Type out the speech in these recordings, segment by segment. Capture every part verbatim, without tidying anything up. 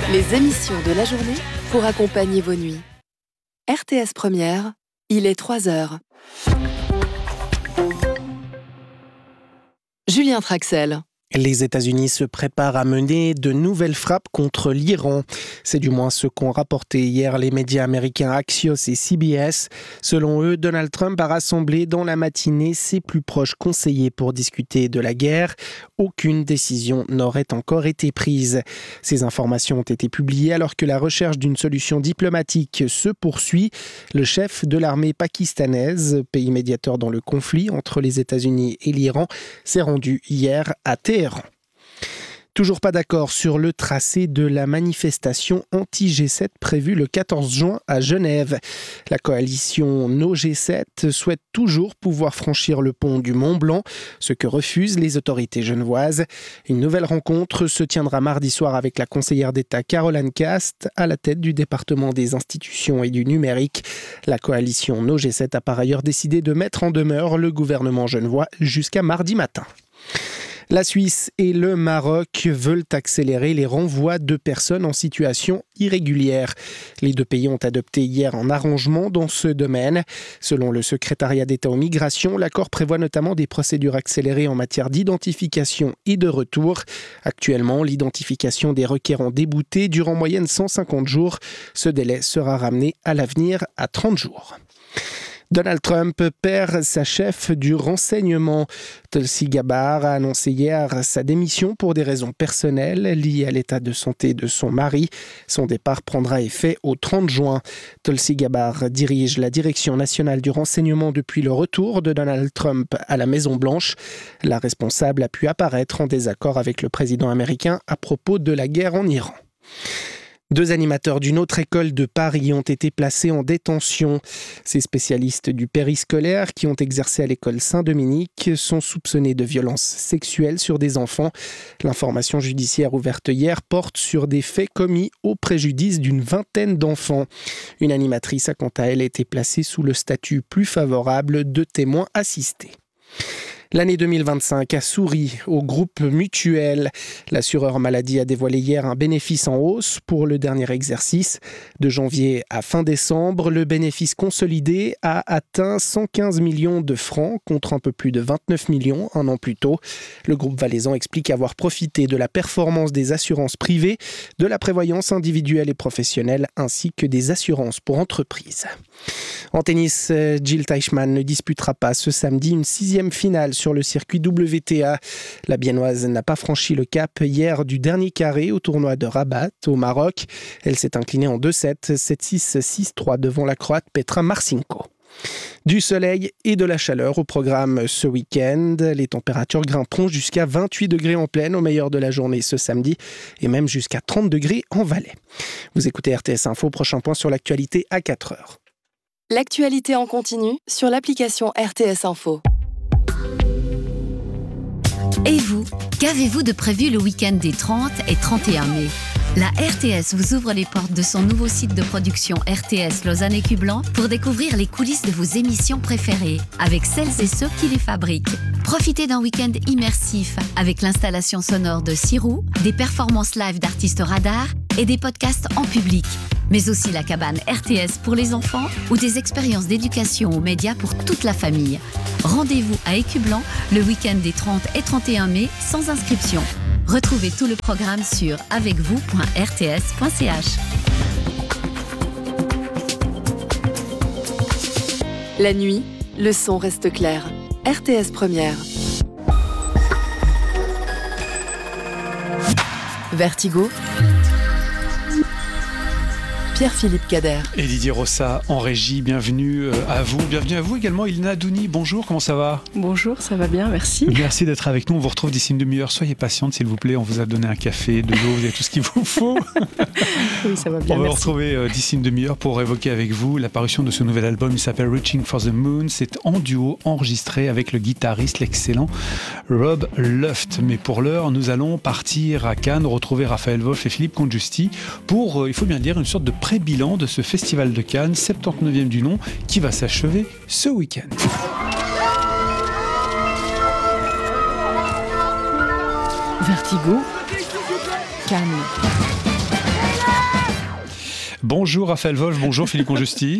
Les émissions de la journée pour accompagner vos nuits. R T S Première, il est trois heures. Julien Traxel. Les États-Unis se préparent à mener de nouvelles frappes contre l'Iran. C'est du moins ce qu'ont rapporté hier les médias américains Axios et C B S. Selon eux, Donald Trump a rassemblé dans la matinée ses plus proches conseillers pour discuter de la guerre. Aucune décision n'aurait encore été prise. Ces informations ont été publiées alors que la recherche d'une solution diplomatique se poursuit. Le chef de l'armée pakistanaise, pays médiateur dans le conflit entre les États-Unis et l'Iran, s'est rendu hier à Téhéran. Toujours pas d'accord sur le tracé de la manifestation anti-G sept prévue le quatorze juin à Genève. La coalition No G sept souhaite toujours pouvoir franchir le pont du Mont Blanc, ce que refusent les autorités genevoises. Une nouvelle rencontre se tiendra mardi soir avec la conseillère d'État Caroline Cast à la tête du département des institutions et du numérique. La coalition No G sept a par ailleurs décidé de mettre en demeure le gouvernement genevois jusqu'à mardi matin. La Suisse et le Maroc veulent accélérer les renvois de personnes en situation irrégulière. Les deux pays ont adopté hier un arrangement dans ce domaine. Selon le secrétariat d'État aux migrations, l'accord prévoit notamment des procédures accélérées en matière d'identification et de retour. Actuellement, l'identification des requérants déboutés dure en moyenne cent cinquante jours. Ce délai sera ramené à l'avenir à trente jours. Donald Trump perd sa chef du renseignement. Tulsi Gabbard a annoncé hier sa démission pour des raisons personnelles liées à l'état de santé de son mari. Son départ prendra effet au trente juin. Tulsi Gabbard dirige la direction nationale du renseignement depuis le retour de Donald Trump à la Maison-Blanche. La responsable a pu apparaître en désaccord avec le président américain à propos de la guerre en Iran. Deux animateurs d'une autre école de Paris ont été placés en détention. Ces spécialistes du périscolaire qui ont exercé à l'école Saint-Dominique sont soupçonnés de violences sexuelles sur des enfants. L'information judiciaire ouverte hier porte sur des faits commis au préjudice d'une vingtaine d'enfants. Une animatrice a quant à elle été placée sous le statut plus favorable de témoin assisté. L'année deux mille vingt-cinq a souri au groupe Mutuel. L'assureur maladie a dévoilé hier un bénéfice en hausse pour le dernier exercice. De janvier à fin décembre, le bénéfice consolidé a atteint cent quinze millions de francs contre un peu plus de vingt-neuf millions un an plus tôt. Le groupe valaisan explique avoir profité de la performance des assurances privées, de la prévoyance individuelle et professionnelle ainsi que des assurances pour entreprises. En tennis, Jil Teichmann ne disputera pas ce samedi une sixième finale sur le circuit W T A. La Biennoise n'a pas franchi le cap hier du dernier carré au tournoi de Rabat au Maroc. Elle s'est inclinée en deux sept, sept six, six trois devant la Croate Petra Marcinko. Du soleil et de la chaleur au programme ce week-end. Les températures grimperont jusqu'à vingt-huit degrés en pleine au meilleur de la journée ce samedi et même jusqu'à trente degrés en Valais. Vous écoutez R T S Info, prochain point sur l'actualité à quatre heures. L'actualité en continu sur l'application R T S Info. Et vous, qu'avez-vous de prévu le week-end des trente et trente et un mai ? La R T S vous ouvre les portes de son nouveau site de production R T S Lausanne et Cublan pour découvrir les coulisses de vos émissions préférées avec celles et ceux qui les fabriquent. Profitez d'un week-end immersif avec l'installation sonore de Sirou, des performances live d'artistes radars et des podcasts en public. Mais aussi la cabane R T S pour les enfants ou des expériences d'éducation aux médias pour toute la famille. Rendez-vous à Écublan le week-end des trente et trente et un mai sans inscription. Retrouvez tout le programme sur avec vous point r t s point c h. La nuit, le son reste clair. R T S Première. Vertigo. Pierre-Philippe Cader. Et Didier Rossa en régie, bienvenue à vous. Bienvenue à vous également, Ilna Douni. Bonjour, comment ça va ? Bonjour, ça va bien, merci. Merci d'être avec nous. On vous retrouve d'ici une demi-heure. Soyez patiente, s'il vous plaît. On vous a donné un café, de l'eau, vous avez tout ce qu'il vous faut. Oui, ça va bien, On va merci. vous retrouver d'ici une demi-heure pour évoquer avec vous la parution de ce nouvel album. Il s'appelle Reaching for the Moon. C'est en duo, enregistré avec le guitariste, l'excellent Rob Luft. Mais pour l'heure, nous allons partir à Cannes, retrouver Raphaël Wolf et Philippe Congiusti pour, il faut bien le dire, une sorte de pré-bilan de ce festival de Cannes, septante-neuvième du nom, qui va s'achever ce week-end. Vertigo, Cannes. Bonjour Raphaël Wolf, bonjour Philippe Conjusti.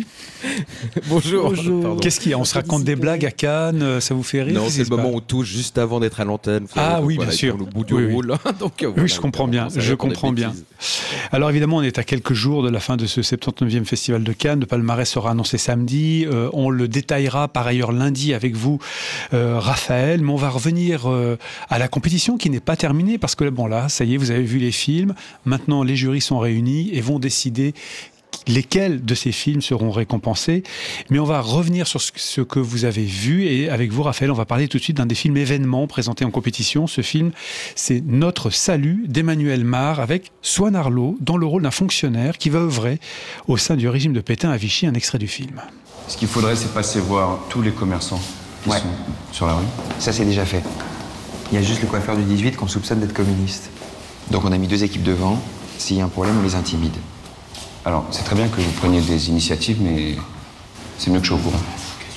Bonjour. Bonjour. Qu'est-ce qu'il y a ? On se raconte des blagues à Cannes, ça vous fait rire ? Non, c'est le moment où on touche juste avant d'être à l'antenne. Ah oui, voilà, bien sûr. Le bout du oui, oui. roule. Donc, oui, voilà, je comprends bien. Je comprends bien. Alors évidemment, on est à quelques jours de la fin de ce soixante-dix-neuvième Festival de Cannes. Le palmarès sera annoncé samedi. Euh, on le détaillera par ailleurs lundi avec vous, euh, Raphaël. Mais on va revenir euh, à la compétition qui n'est pas terminée parce que bon là, ça y est, vous avez vu les films. Maintenant, les jurys sont réunis et vont décider lesquels de ces films seront récompensés. Mais on va revenir sur ce que vous avez vu et avec vous, Raphaël, on va parler tout de suite d'un des films événements présentés en compétition. Ce film, c'est Notre Salut d'Emmanuel Mar avec Swan Arlo dans le rôle d'un fonctionnaire qui va œuvrer au sein du régime de Pétain à Vichy. Un extrait du film. Ce qu'il faudrait, c'est passer voir tous les commerçants qui Ouais. sont sur la rue. Ça, c'est déjà fait. Il y a juste le coiffeur du dix-huit qu'on soupçonne d'être communiste. Donc on a mis deux équipes devant. S'il y a un problème, on les intimide. Alors, c'est très bien que vous preniez des initiatives, mais c'est mieux que je sois au courant.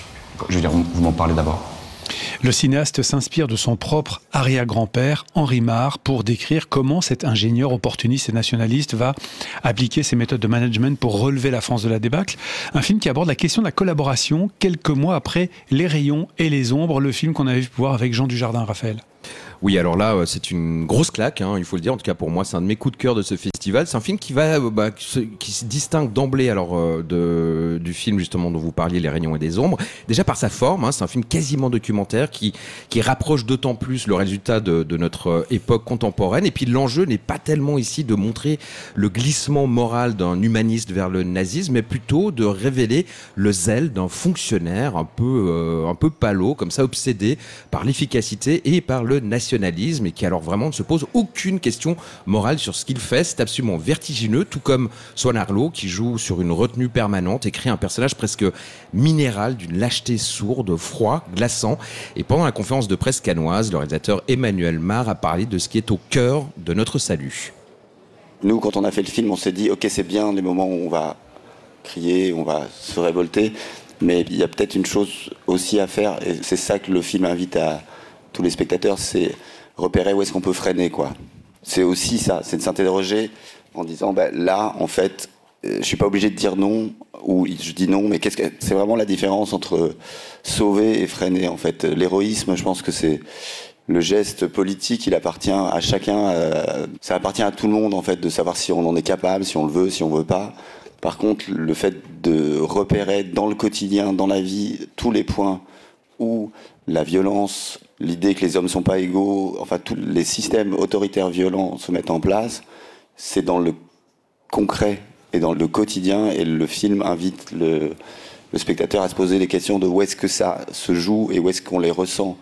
Je veux dire, vous m'en parlez d'abord. Le cinéaste s'inspire de son propre arrière-grand-père, Henri Mar, pour décrire comment cet ingénieur opportuniste et nationaliste va appliquer ses méthodes de management pour relever la France de la débâcle. Un film qui aborde la question de la collaboration quelques mois après Les Rayons et les Ombres, le film qu'on avait pu voir avec Jean Dujardin, Raphaël. Oui, alors là, c'est une grosse claque, hein, il faut le dire. En tout cas, pour moi, c'est un de mes coups de cœur de ce festival. C'est un film qui va, bah, se, qui se distingue d'emblée alors euh, de, du film justement dont vous parliez, Les Rayons et des Ombres. Déjà par sa forme, hein, c'est un film quasiment documentaire qui, qui rapproche d'autant plus le résultat de, de notre époque contemporaine. Et puis l'enjeu n'est pas tellement ici de montrer le glissement moral d'un humaniste vers le nazisme, mais plutôt de révéler le zèle d'un fonctionnaire un peu, euh, un peu palo, comme ça, obsédé par l'efficacité et par le nationalisme. Et qui alors vraiment ne se pose aucune question morale sur ce qu'il fait. C'est absolument vertigineux, tout comme Swan Arlo qui joue sur une retenue permanente et crée un personnage presque minéral d'une lâcheté sourde, froid, glaçant. Et pendant la conférence de presse cannoise, le réalisateur Emmanuel Mar a parlé de ce qui est au cœur de Notre Salut. Nous, quand on a fait le film, on s'est dit ok, c'est bien les moments où on va crier, on va se révolter, mais il y a peut-être une chose aussi à faire, et c'est ça que le film invite à tous les spectateurs, c'est repérer où est-ce qu'on peut freiner, quoi. C'est aussi ça, c'est de s'interroger en disant, ben là, en fait, euh, je suis pas obligé de dire non, ou je dis non, mais qu'est-ce que c'est vraiment la différence entre sauver et freiner, en fait. L'héroïsme, je pense que c'est le geste politique, il appartient à chacun, euh, ça appartient à tout le monde, en fait, de savoir si on en est capable, si on le veut, si on veut pas. Par contre, le fait de repérer dans le quotidien, dans la vie, tous les points où la violence, l'idée que les hommes ne sont pas égaux, enfin tous les systèmes autoritaires violents se mettent en place, c'est dans le concret et dans le quotidien, et le film invite le, le spectateur à se poser les questions de où est-ce que ça se joue et où est-ce qu'on les ressent.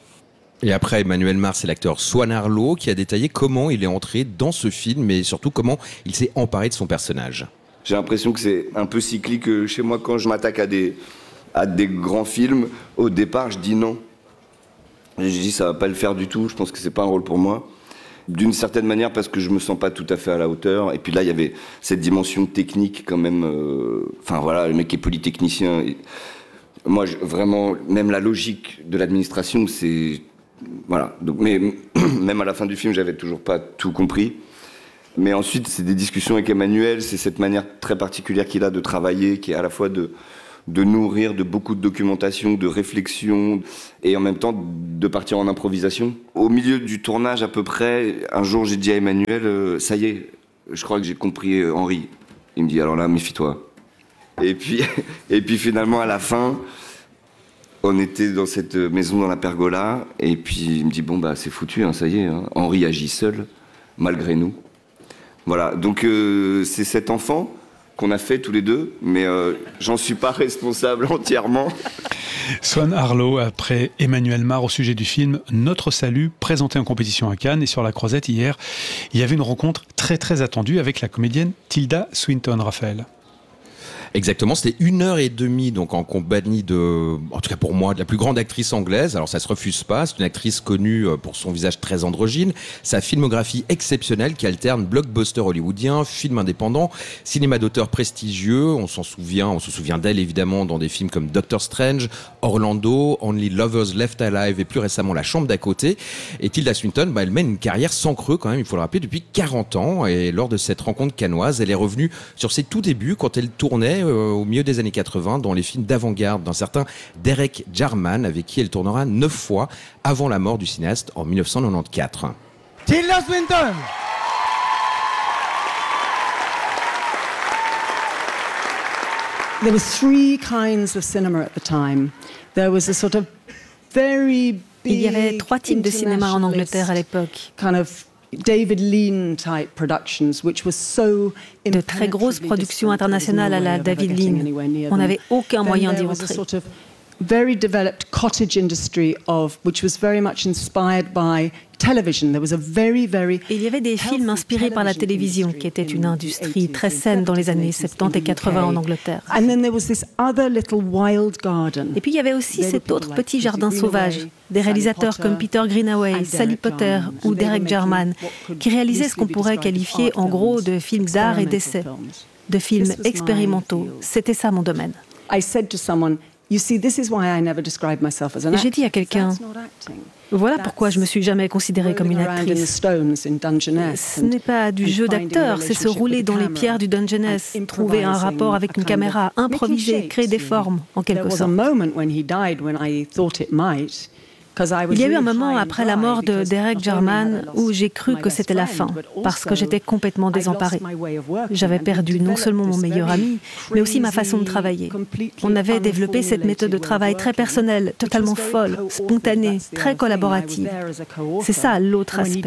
Et après Emmanuel Mar, c'est l'acteur Swan Arlo qui a détaillé comment il est entré dans ce film et surtout comment il s'est emparé de son personnage. J'ai l'impression que c'est un peu cyclique chez moi quand je m'attaque à des, à des grands films. Au départ, je dis non. Et je dis ça va pas le faire du tout, je pense que c'est pas un rôle pour moi. D'une certaine manière parce que je me sens pas tout à fait à la hauteur. Et puis là, il y avait cette dimension technique quand même. Euh... Enfin voilà, le mec est polytechnicien. Et... Moi, je... vraiment, même la logique de l'administration, c'est... Voilà. Donc, mais même à la fin du film, j'avais toujours pas tout compris. Mais ensuite, c'est des discussions avec Emmanuel, c'est cette manière très particulière qu'il a de travailler, qui est à la fois de, de nourrir de beaucoup de documentation, de réflexion, et en même temps de partir en improvisation. Au milieu du tournage à peu près, un jour j'ai dit à Emmanuel, euh, ça y est, je crois que j'ai compris euh, Henri. Il me dit, alors là, méfie-toi. Et puis, et puis finalement, à la fin, on était dans cette maison dans la pergola, et puis il me dit, bon bah c'est foutu, hein, ça y est, hein. Henri agit seul, malgré nous. Voilà, donc euh, c'est cet enfant qu'on a fait tous les deux, mais euh, j'en suis pas responsable entièrement. Swan Arlo, après Emmanuel Mar au sujet du film Notre Salut, présenté en compétition à Cannes. Et sur la Croisette, hier, il y avait une rencontre très très attendue avec la comédienne Tilda Swinton, Raphaël. Exactement, c'était une heure et demie donc en compagnie de, en tout cas pour moi, de la plus grande actrice anglaise. Alors ça se refuse pas, c'est une actrice connue pour son visage très androgyne, sa filmographie exceptionnelle qui alterne blockbuster hollywoodien, film indépendant, cinéma d'auteur prestigieux. On s'en souvient, on se souvient d'elle évidemment dans des films comme Doctor Strange, Orlando, Only Lovers Left Alive et plus récemment La Chambre d'à côté. Et Tilda Swinton, bah, elle mène une carrière sans creux quand même, il faut le rappeler, depuis quarante ans. Et lors de cette rencontre cannoise, elle est revenue sur ses tout débuts quand elle tournait au milieu des années quatre-vingts dans les films d'avant-garde d'un certain Derek Jarman avec qui elle tournera neuf fois avant la mort du cinéaste en dix-neuf cent quatre-vingt-quatorze. Tilda Swinton. There were three kinds of cinema at the time. There was a sort of very big, il y avait trois types de cinéma en Angleterre à l'époque. Kind of David Lean type productions, which was so de très grosses productions internationales à la David Lean. On n'avait aucun moyen d'y entrer. Very developed cottage industry of which was very much inspired by television. There was a very very Et il y avait des films inspirés par la télévision qui était une industrie très saine dans les années soixante-dix et quatre-vingts en Angleterre. And then there was this other little wild garden. Et puis il y avait aussi cet autre petit jardin sauvage, des réalisateurs comme Peter Greenaway, Sally Potter ou Derek Jarman qui réalisaient ce qu'on pourrait qualifier en gros de films d'art et d'essai, de films expérimentaux. C'était ça mon domaine. I said to someone, You see, this is why I never describe myself as an actor. J'ai dit à quelqu'un, voilà pourquoi je me suis jamais considérée comme une actrice. Ce n'est pas du jeu d'acteur, c'est se rouler dans les pierres du Dungeness, trouver un rapport avec une caméra, improviser, créer des formes, en quelque sorte. Il y a eu un moment après la mort de Derek Jarman où j'ai cru que c'était la fin, parce que j'étais complètement désemparée. J'avais perdu non seulement mon meilleur ami, mais aussi ma façon de travailler. On avait développé cette méthode de travail très personnelle, totalement folle, spontanée, très collaborative. C'est ça l'autre aspect.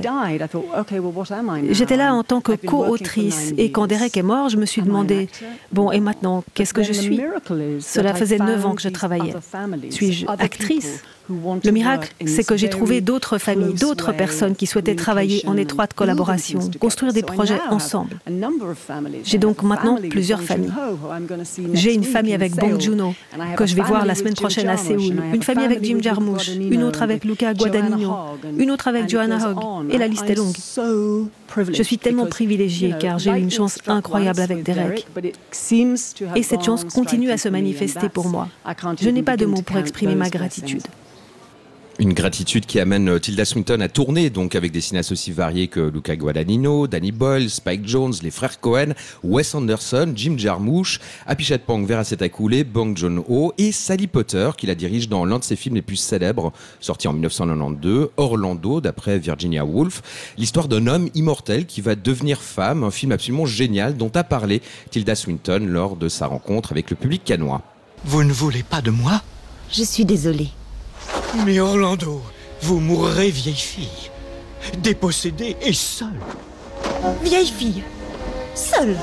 J'étais là en tant que co-autrice, et quand Derek est mort, je me suis demandé, bon, et maintenant, qu'est-ce que je suis ? Cela faisait neuf ans que je travaillais. Suis-je actrice ? Le miracle, c'est que j'ai trouvé d'autres familles, d'autres personnes qui souhaitaient travailler en étroite collaboration, construire des projets ensemble. J'ai donc maintenant plusieurs familles. J'ai une famille avec Bong Joon-ho, que je vais voir la semaine prochaine à Séoul, une famille avec Jim Jarmusch, une autre avec Luca Guadagnino, une autre avec Joanna Hogg, et la liste est longue. Je suis tellement privilégiée car j'ai eu une chance incroyable avec Derek. Et cette chance continue à se manifester pour moi. Je n'ai pas de mots pour exprimer ma gratitude. Une gratitude qui amène Tilda Swinton à tourner donc avec des cinéastes aussi variés que Luca Guadagnino, Danny Boyle, Spike Jonze, les frères Cohen, Wes Anderson, Jim Jarmusch, Apichat Pong, Vera Setakoulé, Bong Joon-ho et Sally Potter qui la dirige dans l'un de ses films les plus célèbres, sorti en dix-neuf cent quatre-vingt-douze, Orlando, d'après Virginia Woolf, l'histoire d'un homme immortel qui va devenir femme, un film absolument génial dont a parlé Tilda Swinton lors de sa rencontre avec le public cannois. Vous ne voulez pas de moi ? Je suis désolée. Mais Orlando, vous mourrez vieille fille, dépossédée et seule. Vieille fille, seule.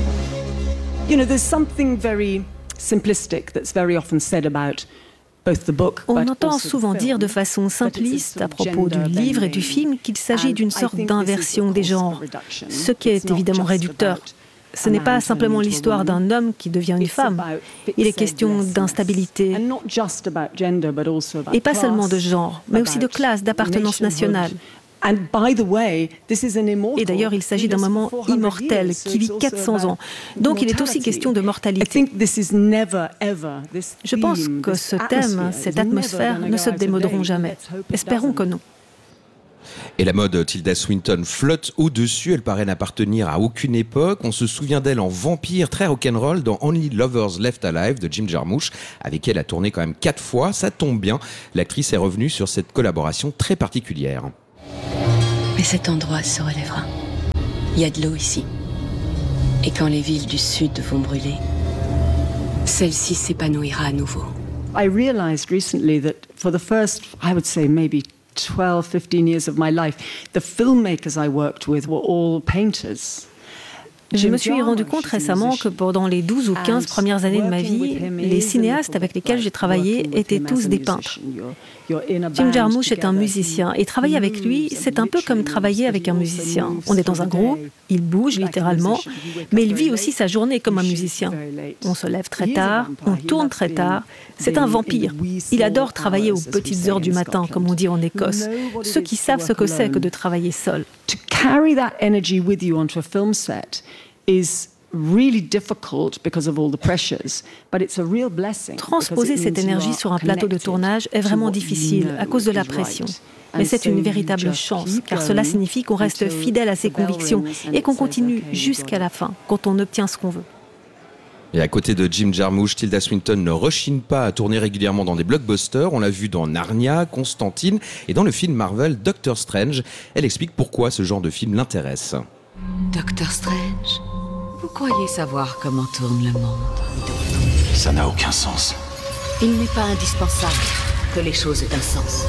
You know, there's something very simplistic that's very often said about both the book. On entend souvent dire de façon simpliste à propos du livre et du film qu'il s'agit d'une sorte d'inversion des genres, ce qui est évidemment réducteur. Ce n'est pas simplement l'histoire d'un homme qui devient une femme. Il est question d'instabilité, et pas seulement de genre, mais aussi de classe, d'appartenance nationale. Et d'ailleurs, il s'agit d'un moment immortel qui vit quatre cents ans. Donc, il est aussi question de mortalité. Je pense que ce thème, cette atmosphère, ne se démoderont jamais. Espérons que non. Et la mode Tilda Swinton flotte au-dessus, elle paraît n'appartenir à aucune époque. On se souvient d'elle en vampire très rock'n'roll dans Only Lovers Left Alive de Jim Jarmusch, avec qui elle a tourné quand même quatre fois. Ça tombe bien, l'actrice est revenue sur cette collaboration très particulière. Mais cet endroit se relèvera. Il y a de l'eau ici. Et quand les villes du sud vont brûler, celle-ci s'épanouira à nouveau. I realized recently that for the first, I would say maybe twelve, fifteen years of my life, the filmmakers I worked with were all painters. Je me suis rendu compte récemment que pendant les douze ou quinze premières années de ma vie, les cinéastes avec lesquels j'ai travaillé étaient tous des peintres. Jim Jarmusch est un musicien et travailler avec lui, c'est un peu comme travailler avec un musicien. On est dans un groupe, il bouge littéralement, mais il vit aussi sa journée comme un musicien. On se lève très tard, on tourne très tard. C'est un vampire. Il adore travailler aux petites heures du matin, comme on dit en Écosse. Ceux qui savent ce que c'est que de travailler seul. To carry that energy with you onto a film set is really difficult because of all the pressures, but it's a real blessing. Transposer cette énergie sur un plateau de tournage est vraiment difficile à cause de la pression. Mais c'est une véritable chance, car cela signifie qu'on reste fidèle à ses convictions et qu'on continue jusqu'à la fin, quand on obtient ce qu'on veut. Et à côté de Jim Jarmusch, Tilda Swinton ne rechigne pas à tourner régulièrement dans des blockbusters. On l'a vu dans Narnia, Constantine et dans le film Marvel Doctor Strange. Elle explique pourquoi ce genre de film l'intéresse. Doctor Strange, vous croyez savoir comment tourne le monde? Ça n'a aucun sens. Il n'est pas indispensable que les choses aient un sens.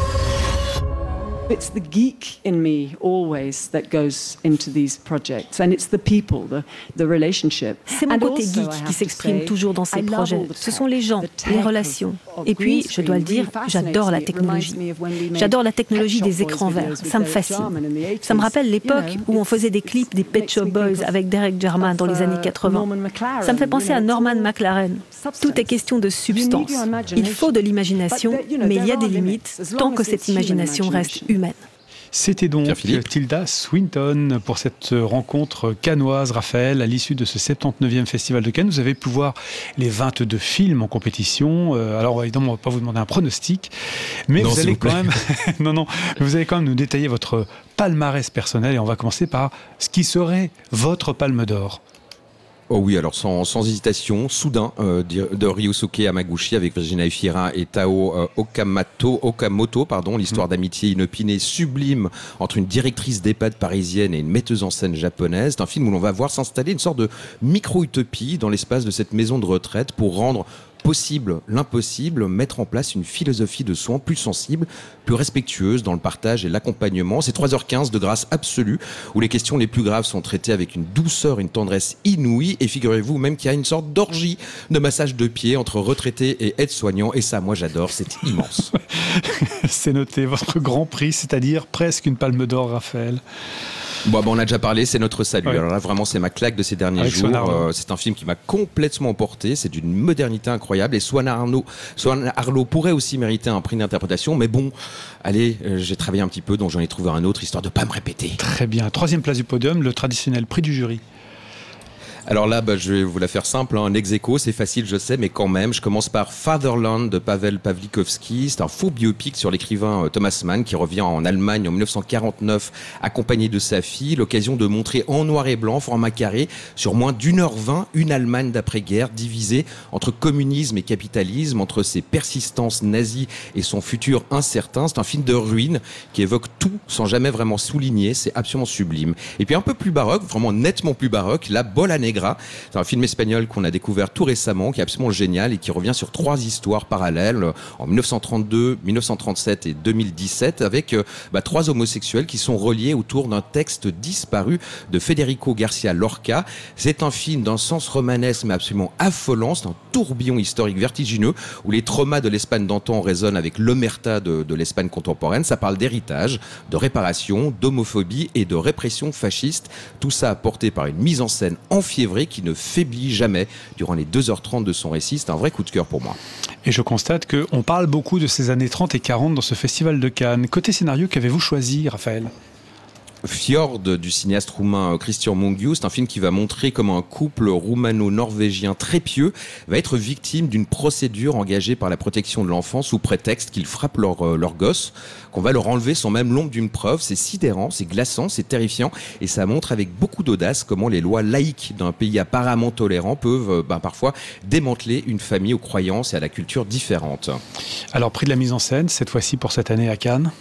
It's the geek in me always that goes into these projects, and it's the people, the, the relationship. C'est mon côté geek qui s'exprime toujours dans ces projets. Ce sont les gens, les relations. Et puis, je dois le dire, j'adore la technologie. J'adore la technologie des écrans verts. Ça me fascine. Ça me rappelle l'époque où on faisait des clips des Pet Shop Boys avec Derek Jarman dans les années quatre-vingts. Ça me fait penser à Norman McLaren. Tout est question de substance. Il faut de l'imagination, mais il y a des limites tant que cette imagination reste humaine. C'était donc Tilda Swinton pour cette rencontre cannoise, Raphaël. À l'issue de ce soixante-dix-neuvième Festival de Cannes, vous avez pu voir les vingt-deux films en compétition. Alors évidemment, on ne va pas vous demander un pronostic, mais non, vous allez vous quand même, non, non, vous allez quand même nous détailler votre palmarès personnel et on va commencer par ce qui serait votre palme d'or. Oh oui, alors sans, sans hésitation, Soudain euh, de Ryusuke Hamaguchi avec Virginia Efira et Tao euh, Okamoto, Okamoto, pardon, l'histoire mmh. d'amitié inopinée sublime entre une directrice d'EHPAD parisienne et une metteuse en scène japonaise. C'est un film où l'on va voir s'installer une sorte de micro-utopie dans l'espace de cette maison de retraite pour rendre possible l'impossible, mettre en place une philosophie de soins plus sensible, plus respectueuse dans le partage et l'accompagnement. C'est trois heures quinze de grâce absolue, où les questions les plus graves sont traitées avec une douceur, une tendresse inouïe, et figurez-vous même qu'il y a une sorte d'orgie de massage de pieds entre retraités et aides-soignants, et ça, moi j'adore, c'est immense. C'est noté, votre grand prix, c'est-à-dire presque une palme d'or, Raphaël. Bon, bah on a déjà parlé, c'est notre salut. Ouais. Alors là, vraiment, c'est ma claque de ces derniers Avec jours. Euh, c'est un film qui m'a complètement emporté. C'est d'une modernité incroyable. Et Swan Arlo, Swan Arlo pourrait aussi mériter un prix d'interprétation. Mais bon, allez, euh, j'ai travaillé un petit peu, donc j'en ai trouvé un autre, histoire de pas me répéter. Très bien. Troisième place du podium, le traditionnel prix du jury. Alors là, bah, je vais vous la faire simple, hein. Un ex-aequo, c'est facile, je sais, mais quand même, je commence par Fatherland de Pavel Pawlikowski. C'est un faux biopic sur l'écrivain Thomas Mann qui revient en Allemagne en dix-neuf cent quarante-neuf, accompagné de sa fille. L'occasion de montrer en noir et blanc, format carré, sur moins d'une heure vingt, une Allemagne d'après-guerre divisée entre communisme et capitalisme, entre ses persistances nazies et son futur incertain. C'est un film de ruine qui évoque tout sans jamais vraiment souligner. C'est absolument sublime. Et puis un peu plus baroque, vraiment nettement plus baroque, La Bola Negra. C'est un film espagnol qu'on a découvert tout récemment, qui est absolument génial et qui revient sur trois histoires parallèles en dix-neuf cent trente-deux, dix-neuf cent trente-sept et deux mille dix-sept avec bah, trois homosexuels qui sont reliés autour d'un texte disparu de Federico Garcia Lorca. C'est un film d'un sens romanesque mais absolument affolant. C'est un tourbillon historique vertigineux où les traumas de l'Espagne d'antan résonnent avec l'omerta de, de l'Espagne contemporaine. Ça parle d'héritage, de réparation, d'homophobie et de répression fasciste. Tout ça porté par une mise en scène enfiévrée qui ne faiblit jamais durant les deux heures trente de son récit. C'est un vrai coup de cœur pour moi. Et je constate qu'on parle beaucoup de ces années trente et quarante dans ce festival de Cannes. Côté scénario, qu'avez-vous choisi, Raphaël ? Fjord du cinéaste roumain Cristian Mungiu, c'est un film qui va montrer comment un couple roumano-norvégien très pieux va être victime d'une procédure engagée par la protection de l'enfant sous prétexte qu'ils frappent leur, euh, leur gosse, qu'on va leur enlever sans même l'ombre d'une preuve. C'est sidérant, c'est glaçant, c'est terrifiant et ça montre avec beaucoup d'audace comment les lois laïques d'un pays apparemment tolérant peuvent euh, bah, parfois démanteler une famille aux croyances et à la culture différente. Alors, prix de la mise en scène, cette fois-ci pour cette année à Cannes ?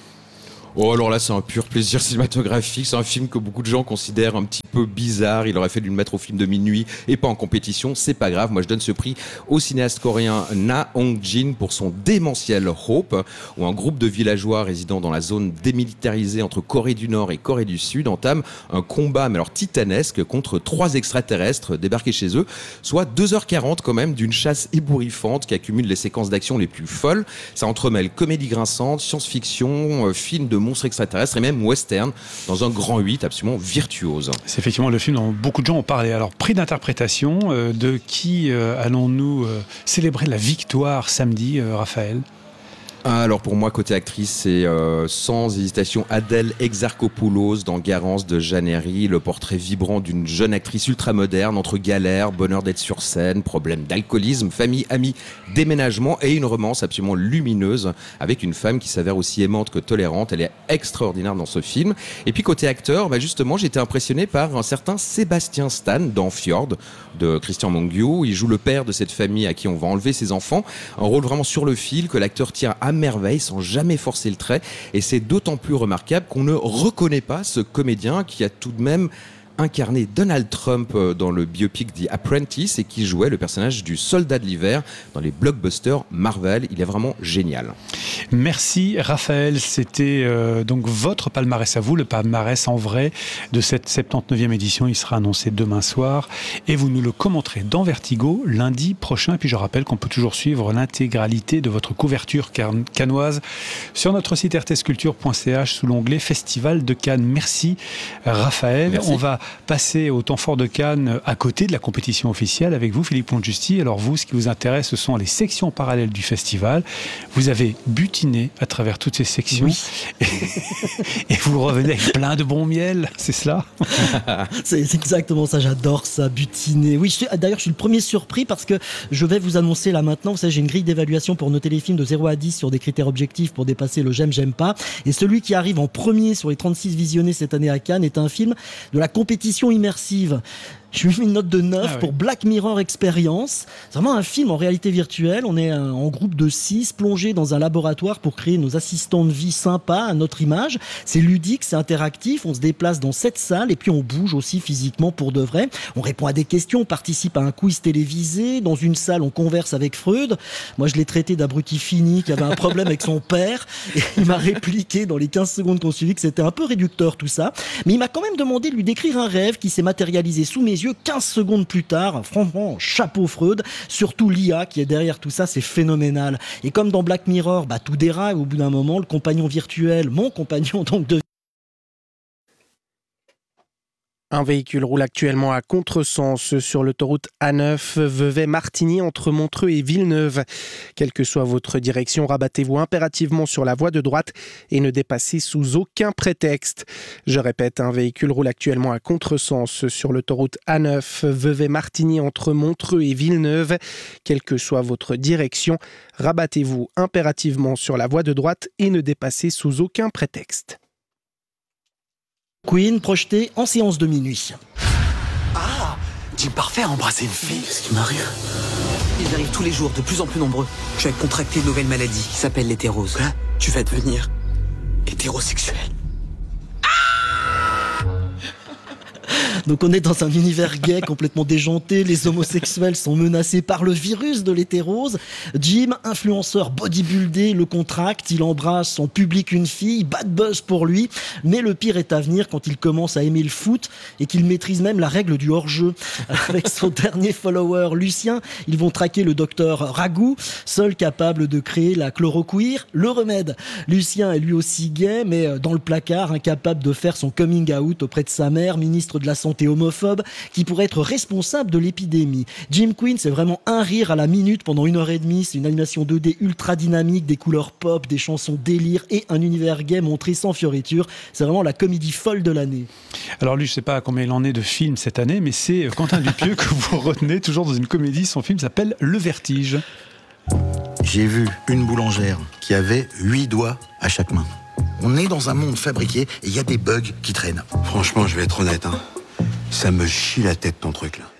Oh, alors là, c'est un pur plaisir cinématographique. C'est un film que beaucoup de gens considèrent un petit peu bizarre. Il aurait fallu le mettre au film de minuit et pas en compétition. C'est pas grave. Moi, je donne ce prix au cinéaste coréen Na Hong-jin pour son démentiel Hope, où un groupe de villageois résidant dans la zone démilitarisée entre Corée du Nord et Corée du Sud entame un combat, mais alors titanesque, contre trois extraterrestres débarqués chez eux, soit deux heures quarante quand même d'une chasse ébouriffante qui accumule les séquences d'action les plus folles. Ça entremêle comédie grinçante, science-fiction, euh, film de monstres extraterrestres et même western dans un grand huit absolument virtuose. C'est effectivement le film dont beaucoup de gens ont parlé. Alors, prix d'interprétation, euh, de qui euh, allons-nous euh, célébrer la victoire samedi, euh, Raphaël ? Alors pour moi, côté actrice, c'est euh, sans hésitation Adèle Exarchopoulos dans Garance de Jeanne Herry, le portrait vibrant d'une jeune actrice ultramoderne entre galères, bonheur d'être sur scène, problèmes d'alcoolisme, famille, amis, déménagement et une romance absolument lumineuse avec une femme qui s'avère aussi aimante que tolérante. Elle est extraordinaire dans ce film. Et puis côté acteur, bah justement, j'ai été impressionné par un certain Sébastien Stan dans Fjord de Christian Mungiu. Il joue le père de cette famille à qui on va enlever ses enfants. Un rôle vraiment sur le fil que l'acteur tient à merveille sans jamais forcer le trait, et c'est d'autant plus remarquable qu'on ne reconnaît pas ce comédien qui a tout de même incarné Donald Trump dans le biopic The Apprentice et qui jouait le personnage du soldat de l'hiver dans les blockbusters Marvel. Il est vraiment génial. Merci Raphaël, c'était euh, donc votre palmarès à vous, le palmarès en vrai de cette septante-neuvième édition. Il sera annoncé demain soir et vous nous le commenterez dans Vertigo lundi prochain. Et puis je rappelle qu'on peut toujours suivre l'intégralité de votre couverture cannoise sur notre site r t s culture point c h sous l'onglet Festival de Cannes. Merci Raphaël. Merci. On va passer au temps fort de Cannes à côté de la compétition officielle avec vous, Philippe Montjusti. Alors vous, ce qui vous intéresse, ce sont les sections parallèles du festival. Vous avez butiné à travers toutes ces sections, oui. et, et vous revenez avec plein de bon miel, c'est cela? c'est, c'est exactement ça, j'adore ça, butiner. Oui, je suis, d'ailleurs, je suis le premier surpris parce que je vais vous annoncer là maintenant, vous savez, j'ai une grille d'évaluation pour noter les films de zéro à dix sur des critères objectifs pour dépasser le j'aime, j'aime pas. Et celui qui arrive en premier sur les trente-six visionnés cette année à Cannes est un film de la compétition immersive. Je lui ai mis une note de neuf ah, pour oui. Black Mirror Experience. C'est vraiment un film en réalité virtuelle. On est un, en groupe de six plongés dans un laboratoire pour créer nos assistants de vie sympas à notre image. C'est ludique, c'est interactif. On se déplace dans cette salle et puis on bouge aussi physiquement pour de vrai. On répond à des questions, on participe à un quiz télévisé. Dans une salle, on converse avec Freud. Moi, je l'ai traité d'abruti fini qui avait un problème avec son père. Et il m'a répliqué dans les quinze secondes qu'on suivit que c'était un peu réducteur tout ça. Mais il m'a quand même demandé de lui décrire un rêve qui s'est matérialisé sous mes yeux quinze secondes plus tard. Franchement, chapeau Freud. Surtout l'I A qui est derrière tout ça, c'est phénoménal. Et comme dans Black Mirror, bah, tout déraille au bout d'un moment. Le compagnon virtuel, mon compagnon donc de Un véhicule roule actuellement à contresens sur l'autoroute A neuf Vevey-Martigny entre Montreux et Villeneuve. Quelle que soit votre direction, rabattez-vous impérativement sur la voie de droite et ne dépassez sous aucun prétexte. Je répète, un véhicule roule actuellement à contresens sur l'autoroute A neuf Vevey-Martigny entre Montreux et Villeneuve. Quelle que soit votre direction, rabattez-vous impérativement sur la voie de droite et ne dépassez sous aucun prétexte. Queen projeté en séance de minuit. Ah, Jim Parfait a embrassé une fille. Qu'est-ce qui m'arrive? Ils arrivent tous les jours, de plus en plus nombreux. Tu as contracté une nouvelle maladie qui s'appelle l'hétérose. Quoi? Tu vas devenir hétérosexuel. Donc on est dans un univers gay complètement déjanté, les homosexuels sont menacés par le virus de l'hétérose. Jim, influenceur bodybuildé, le contracte, il embrasse en public une fille, bad buzz pour lui, mais le pire est à venir quand il commence à aimer le foot et qu'il maîtrise même la règle du hors-jeu. Avec son dernier follower, Lucien, ils vont traquer le docteur Ragout, seul capable de créer la chloroquine, le remède. Lucien est lui aussi gay, mais dans le placard, incapable de faire son coming out auprès de sa mère, ministre de la Santé homophobe, qui pourrait être responsable de l'épidémie. Jim Queen, c'est vraiment un rire à la minute pendant une heure et demie. C'est une animation deux D ultra dynamique, des couleurs pop, des chansons délire et un univers gay montré sans fioriture. C'est vraiment la comédie folle de l'année. Alors lui, je ne sais pas combien il en est de films cette année, mais c'est Quentin Dupieux que vous retenez toujours dans une comédie. Son film s'appelle Le Vertige. J'ai vu une boulangère qui avait huit doigts à chaque main. On est dans un monde fabriqué et il y a des bugs qui traînent. Franchement, je vais être honnête, hein. Ça me chie la tête ton truc là.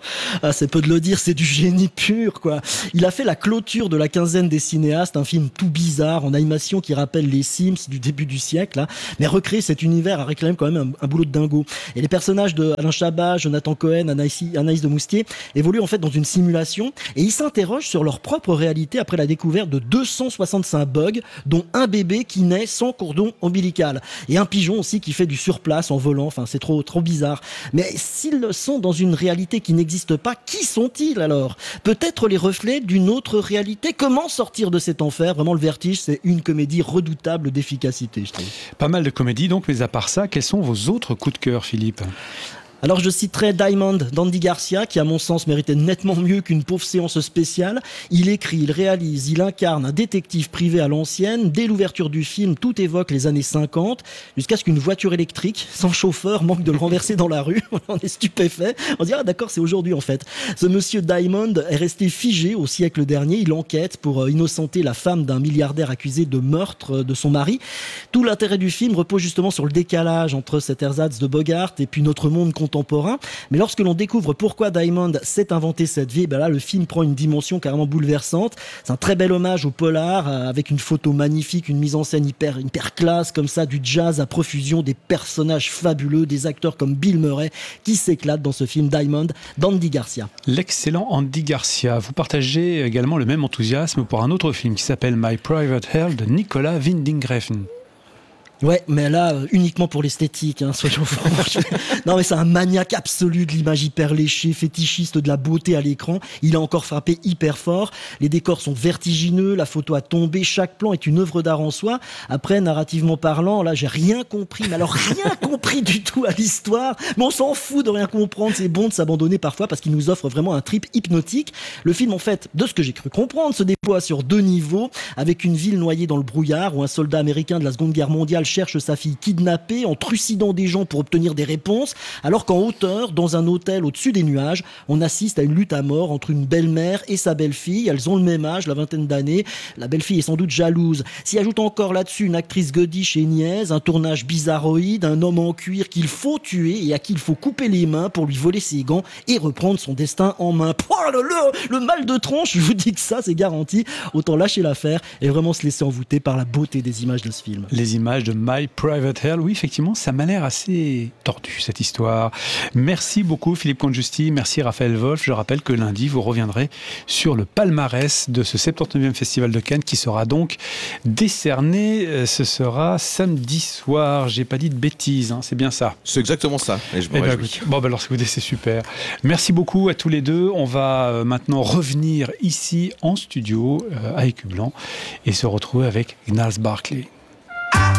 Ah, c'est peu de le dire, c'est du génie pur, quoi. Il a fait la clôture de la quinzaine des cinéastes, un film tout bizarre, en animation qui rappelle les Sims du début du siècle, là. Mais recréer cet univers a réclamé quand même un, un boulot de dingo. Et les personnages de Alain Chabat, Jonathan Cohen, Anaïs, Anaïs de Moustier évoluent en fait dans une simulation et ils s'interrogent sur leur propre réalité après la découverte de deux cent soixante-cinq bugs, dont un bébé qui naît sans cordon ombilical. Et un pigeon aussi qui fait du surplace en volant, enfin c'est trop, trop bizarre. Mais s'ils sont dans une réalité qui n'existe pas, qui sont-ils alors ? Peut-être les reflets d'une autre réalité ? Comment sortir de cet enfer ? Vraiment, le Vertige, c'est une comédie redoutable d'efficacité, je trouve. Pas mal de comédies donc, mais à part ça, quels sont vos autres coups de cœur, Philippe ? Alors je citerai Diamond d'Andy Garcia, qui à mon sens méritait nettement mieux qu'une pauvre séance spéciale. Il écrit, il réalise, il incarne un détective privé à l'ancienne. Dès l'ouverture du film, tout évoque les années cinquante, jusqu'à ce qu'une voiture électrique, sans chauffeur, manque de le renverser dans la rue. On est stupéfait. On dit, ah d'accord, c'est aujourd'hui en fait. Ce monsieur Diamond est resté figé au siècle dernier. Il enquête pour innocenter la femme d'un milliardaire accusé de meurtre de son mari. Tout l'intérêt du film repose justement sur le décalage entre cet ersatz de Bogart et puis notre monde contemporain. Mais lorsque l'on découvre pourquoi Diamond s'est inventé cette vie, ben là, le film prend une dimension carrément bouleversante. C'est un très bel hommage au polar, avec une photo magnifique, une mise en scène hyper, hyper classe, comme ça, du jazz à profusion, des personnages fabuleux, des acteurs comme Bill Murray, qui s'éclatent dans ce film Diamond d'Andy Garcia. L'excellent Andy Garcia. Vous partagez également le même enthousiasme pour un autre film qui s'appelle My Private Hell de Nicolas Winding Refn. Ouais, mais là, euh, uniquement pour l'esthétique, hein, soyons francs. Non, mais c'est un maniaque absolu de l'image hyper léchée, fétichiste de la beauté à l'écran. Il a encore frappé hyper fort. Les décors sont vertigineux, la photo a tombé, chaque plan est une œuvre d'art en soi. Après, narrativement parlant, là, j'ai rien compris, mais alors rien compris du tout à l'histoire. Mais on s'en fout de rien comprendre. C'est bon de s'abandonner parfois parce qu'il nous offre vraiment un trip hypnotique. Le film, en fait, de ce que j'ai cru comprendre, se déploie sur deux niveaux, avec une ville noyée dans le brouillard où un soldat américain de la Seconde Guerre mondiale cherche sa fille kidnappée en trucidant des gens pour obtenir des réponses, alors qu'en hauteur, dans un hôtel au-dessus des nuages, on assiste à une lutte à mort entre une belle-mère et sa belle-fille. Elles ont le même âge, la vingtaine d'années. La belle-fille est sans doute jalouse. S'y ajoute encore là-dessus une actrice godiche et niaise, un tournage bizarroïde, un homme en cuir qu'il faut tuer et à qui il faut couper les mains pour lui voler ses gants et reprendre son destin en main. Oh, le, le, le mal de tronche, je vous dis que ça, c'est garanti. Autant lâcher l'affaire et vraiment se laisser envoûter par la beauté des images de ce film. Les images de My Private Hell, oui, effectivement, ça m'a l'air assez tordu, cette histoire. Merci beaucoup, Philippe Congiusti. Merci, Raphaël Wolf. Je rappelle que lundi, vous reviendrez sur le palmarès de ce septante-neuvième Festival de Cannes qui sera donc décerné. Ce sera samedi soir. J'ai pas dit de bêtises, hein, c'est bien ça. C'est exactement ça. Et je me eh réjouis. ben, écoute, bon, ben alors, c'est super. Merci beaucoup à tous les deux. On va maintenant revenir ici en studio euh, à Écublanc et se retrouver avec Gnarls Barkley.